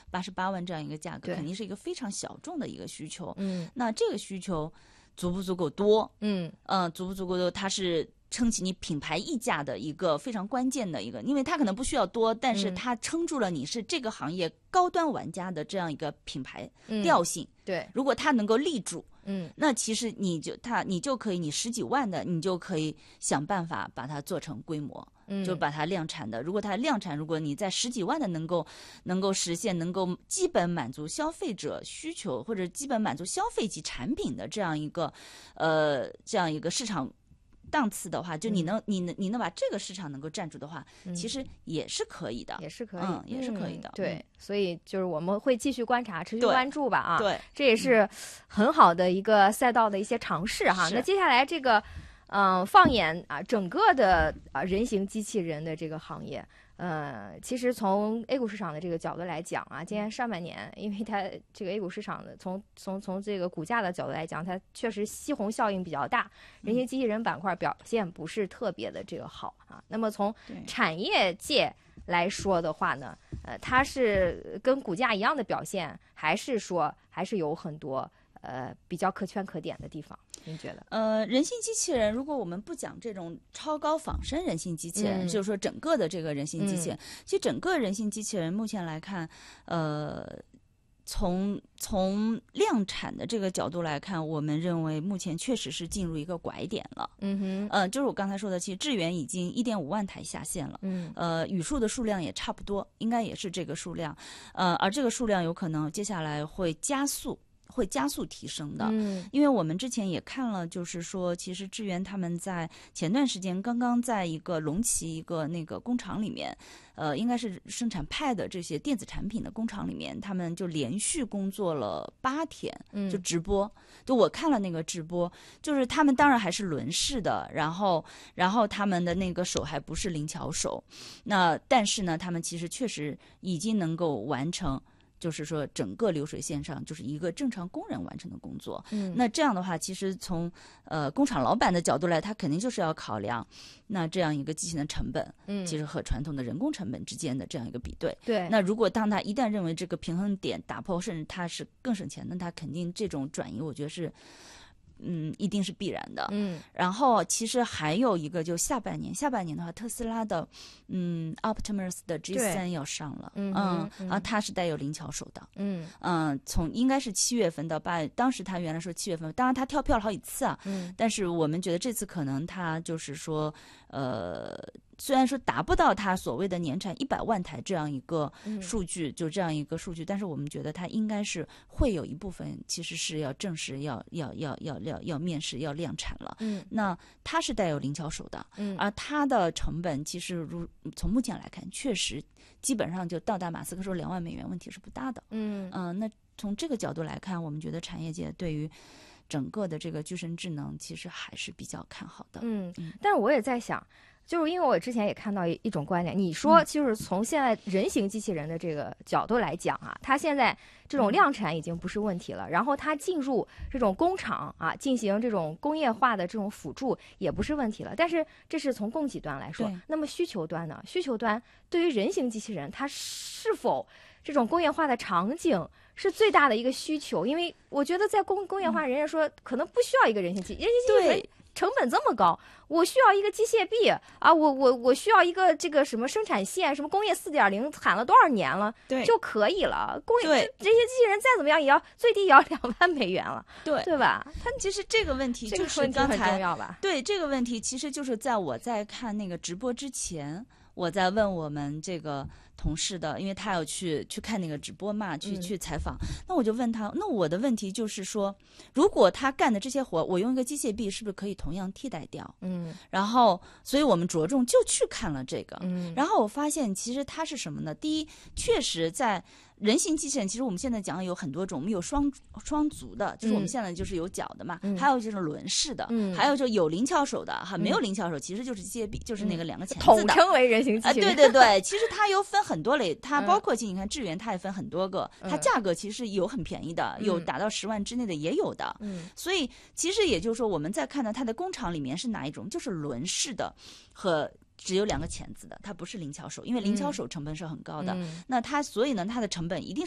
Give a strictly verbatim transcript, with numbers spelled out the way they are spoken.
八十八万这样一个价格， 对肯定是一个非常小众的一个需求。 嗯， 那这个需求足不足够多？ 嗯嗯、呃，足不足够多？它是撑起你品牌溢价的一个非常关键的一个，因为它可能不需要多，但是它撑住了你是这个行业高端玩家的这样一个品牌调性。 嗯、对， 如果它能够立住。 嗯， 那其实你就它你就可以，你十几万的，你就可以想办法把它做成规模， 嗯， 就把它量产的。如果它量产，如果你在十几万的能够能够实现，能够基本满足消费者需求或者基本满足消费级产品的这样一个呃这样一个市场档次的话，就你能、嗯、你能你能把这个市场能够占住的话、嗯、其实也是可以的， 也是可以， 嗯，也是可以的。 嗯、对、嗯，所以就是我们会继续观察，持续关注吧啊。 对， 这也是很好的一个赛道的一些尝试哈。那接下来这个，嗯、呃，放眼啊整个的啊人形机器人的这个行业。呃，其实从 A 股市场的这个角度来讲啊，今年上半年，因为它这个 A 股市场的从从从这个股价的角度来讲，它确实吸红效应比较大，人形机器人板块表现不是特别的这个好啊。那么从产业界来说的话呢，呃，它是跟股价一样的表现，还是说还是有很多呃比较可圈可点的地方？您觉得？ 呃，人形机器人，如果我们不讲这种超高仿生人形机器人， 嗯、 就是说整个的这个人形机器人， 嗯、 其实整个人形机器人目前来看，呃，从从量产的这个角度来看，我们认为目前确实是进入一个拐点了。 嗯哼， 呃，就是我刚才说的，其实智源已经一点五万台下线了。 嗯， 呃，语数的数量也差不多，应该也是这个数量。呃，而这个数量有可能接下来会加速。会加速提升的， 嗯， 因为我们之前也看了，就是说，其实智源他们在前段时间刚刚在一个龙旗一个那个工厂里面，呃，应该是生产 Pad 这些电子产品的工厂里面，他们就连续工作了八天，就直播。嗯、就我看了那个直播，就是他们当然还是轮式的，然后，然后他们的那个手还不是灵巧手，那但是呢，他们其实确实已经能够完成。就是说，整个流水线上就是一个正常工人完成的工作。 嗯， 那这样的话，其实从呃工厂老板的角度来，他肯定就是要考量那这样一个机器的成本， 嗯， 其实和传统的人工成本之间的这样一个比对。 对。 那如果当他一旦认为这个平衡点打破，甚至他是更省钱，那他肯定这种转移，我觉得是。嗯，一定是必然的。 嗯， 然后其实还有一个，就下半年，下半年的话，特斯拉的嗯 Optimus 的 G 三要上了， 嗯嗯， 嗯啊，它是带有灵巧手的， 嗯嗯，从应该是七月份到八月，当时它原来说七月份，当然它跳票了好几次啊， 嗯， 但是我们觉得这次可能它就是说，呃。虽然说达不到它所谓的年产一百万台这样一个数据， 嗯、 就这样一个数据，但是我们觉得它应该是会有一部分其实是要正式要要要要要要面试要量产了。 嗯， 那它是带有灵巧手的， 嗯， 而它的成本其实如从目前来看，确实基本上就到达马斯克说两万美元问题是不大的。 嗯嗯、呃，那从这个角度来看，我们觉得产业界对于整个的这个具身智能其实还是比较看好的。 嗯，嗯但是我也在想。就是因为我之前也看到一种观点，你说就是从现在人形机器人的这个角度来讲啊，它现在这种量产已经不是问题了，然后它进入这种工厂啊，进行这种工业化的这种辅助也不是问题了。但是这是从供给端来说，那么需求端呢？需求端对于人形机器人，它是否这种工业化的场景是最大的一个需求？因为我觉得在工工业化，人家说可能不需要一个人形机，人形机器人成本这么高，我需要一个机械臂啊，我我我需要一个这个什么生产线，什么工业四点零喊了多少年了， 对， 就可以了。工业这些机器人再怎么样也要最低也要两万美元了， 对对吧？ 它其实这个问题就是刚才很重要吧？ 对，这个问题其实就是在我在看那个直播之前，我在问我们这个同事的，因为他要去去看那个直播嘛，去、 嗯、 去采访。那我就问他，那我的问题就是说，如果他干的这些活，我用一个机械臂是不是可以同样替代掉？ 嗯， 然后，所以我们着重就去看了这个。 嗯， 然后我发现其实它是什么呢？第一，确实在。人形机器人其实我们现在讲有很多种，我们有双双足的，就是我们现在就是有脚的嘛， 嗯、 还有就是轮式的， 嗯、 还有就有灵巧手的哈， 嗯、 没有灵巧手其实就是机械臂，就是那个两个钳子的， 统称为人形机器人。 呃、对对对，其实它有分很多类，它包括你看智源，它也分很多个， 嗯、 它价格其实有很便宜的， 嗯、 有达到十万之内的也有的， 嗯， 所以其实也就是说我们在看到它的工厂里面是哪一种，就是轮式的和。只有两个钳子的，它不是灵巧手，因为灵巧手成本是很高的。 嗯、 那它所以呢，它的成本一定